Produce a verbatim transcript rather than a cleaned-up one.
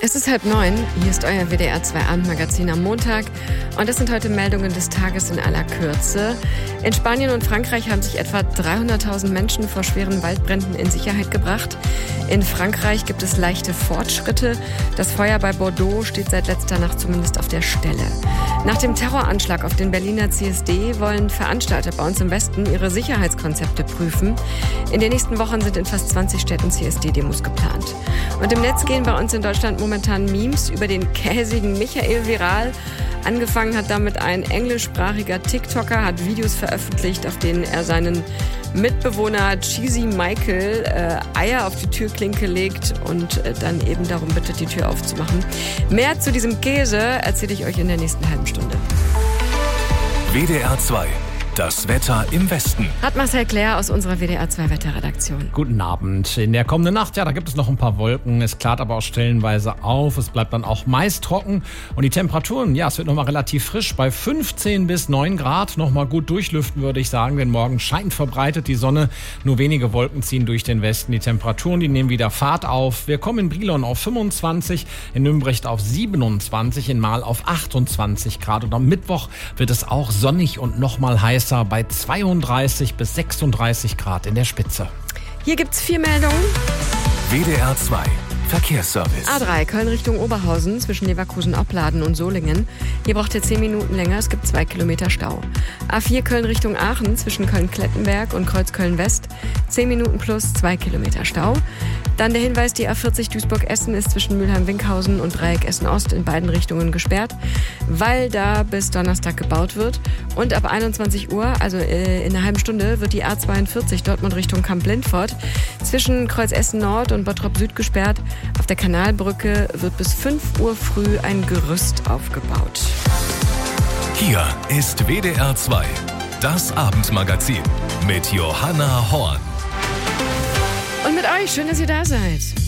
Es ist halb neun, hier ist euer W D R zwei Abendmagazin am Montag und das sind heute Meldungen des Tages in aller Kürze. In Spanien und Frankreich haben sich etwa dreihunderttausend Menschen vor schweren Waldbränden in Sicherheit gebracht. In Frankreich gibt es leichte Fortschritte. Das Feuer bei Bordeaux steht seit letzter Nacht zumindest auf der Stelle. Nach dem Terroranschlag auf den Berliner C S D wollen Veranstalter bei uns im Westen ihre Sicherheitskonzepte prüfen. In den nächsten Wochen sind in fast zwanzig Städten C S D-Demos geplant. Und im Netz gehen bei uns in Deutschland momentan Memes über den käsigen Michael viral. Angefangen hat damit ein englischsprachiger TikToker, hat Videos veröffentlicht, auf denen er seinen Mitbewohner Cheesy Michael äh, Eier auf die Türklinke legt und äh, dann eben darum bittet, die Tür aufzumachen. Mehr zu diesem Käse erzähle ich euch in der nächsten halben Stunde. W D R zwei. Das Wetter im Westen. Hat Marcel Claire aus unserer W D R zwei Wetterredaktion. Guten Abend. In der kommenden Nacht, ja, da gibt es noch ein paar Wolken. Es klart aber auch stellenweise auf. Es bleibt dann auch meist trocken. Und die Temperaturen, ja, es wird nochmal relativ frisch. Bei fünfzehn bis neun Grad nochmal gut durchlüften, würde ich sagen. Denn morgen scheint verbreitet die Sonne. Nur wenige Wolken ziehen durch den Westen. Die Temperaturen, die nehmen wieder Fahrt auf. Wir kommen in Brilon auf fünfundzwanzig, in Nümbrecht auf siebenundzwanzig, in Marl auf achtundzwanzig Grad. Und am Mittwoch wird es auch sonnig und nochmal heiß bei zweiunddreißig bis sechsunddreißig Grad in der Spitze. Hier gibt's vier Meldungen. W D R zwei Verkehrsservice. A drei Köln Richtung Oberhausen zwischen Leverkusen-Opladen und Solingen. Hier braucht ihr zehn Minuten länger, es gibt zwei Kilometer Stau. A vier Köln Richtung Aachen zwischen Köln-Klettenberg und Kreuzköln-West. zehn Minuten plus zwei Kilometer Stau. Dann der Hinweis, die A vierzig Duisburg-Essen ist zwischen Mülheim-Winkhausen und Dreieck Essen-Ost in beiden Richtungen gesperrt, weil da bis Donnerstag gebaut wird. Und ab einundzwanzig Uhr, also äh, in einer halben Stunde, wird die A zweiundvierzig Dortmund Richtung Kamp-Lindfort zwischen Kreuz-Essen-Nord und Bottrop-Süd gesperrt. Auf der Kanalbrücke wird bis fünf Uhr früh ein Gerüst aufgebaut. Hier ist W D R zwei, das Abendmagazin mit Johanna Horn. Und mit euch, schön, dass ihr da seid.